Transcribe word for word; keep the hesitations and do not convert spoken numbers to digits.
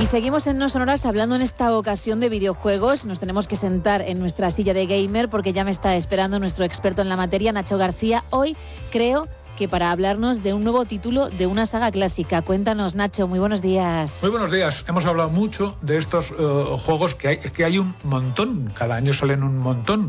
seguimos en No Sonoras hablando en esta ocasión de videojuegos. Nos tenemos que sentar en nuestra silla de gamer porque ya me está esperando nuestro experto en la materia, Nacho García. Hoy creo que para hablarnos de un nuevo título de una saga clásica. Cuéntanos, Nacho, muy buenos días. Muy buenos días. Hemos hablado mucho de estos uh, juegos que hay, es que hay un montón. Cada año salen un montón.